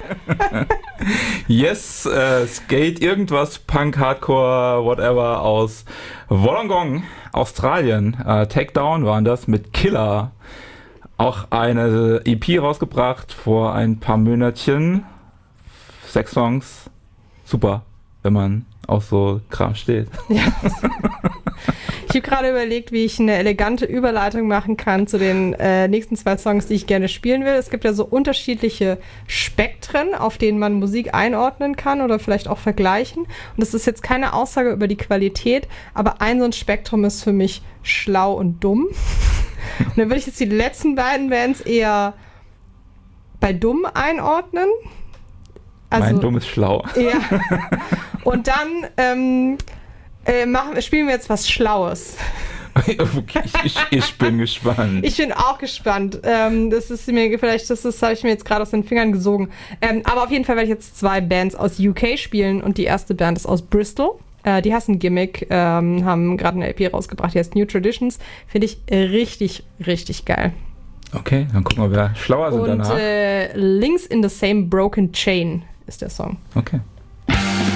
Yes, Skate, irgendwas, Punk, Hardcore, whatever aus Wollongong, Australien. Takedown waren das mit Killer. Auch eine EP rausgebracht vor ein paar Monatchen. 6 Songs. Super, wenn man auf so Kram steht. Ja. Ich habe gerade überlegt, wie ich eine elegante Überleitung machen kann zu den nächsten 2 Songs, die ich gerne spielen will. Es gibt ja so unterschiedliche Spektren, auf denen man Musik einordnen kann oder vielleicht auch vergleichen. Und das ist jetzt keine Aussage über die Qualität, aber ein so ein Spektrum ist für mich schlau und dumm. Und dann würde ich jetzt die letzten beiden Bands eher bei dumm einordnen. Also, mein Dumm ist schlau. Ja. Und dann spielen wir jetzt was Schlaues. Okay, ich bin gespannt. Ich bin auch gespannt. Das habe ich mir jetzt gerade aus den Fingern gesogen. Aber auf jeden Fall werde ich jetzt 2 Bands aus UK spielen und die erste Band ist aus Bristol. Die heißen Gimmick, haben gerade eine LP rausgebracht, die heißt New Traditions. Finde ich richtig, richtig geil. Okay, dann gucken wir, wer schlauer sind danach. Und Links in the Same Broken Chain ist der Song. Okay.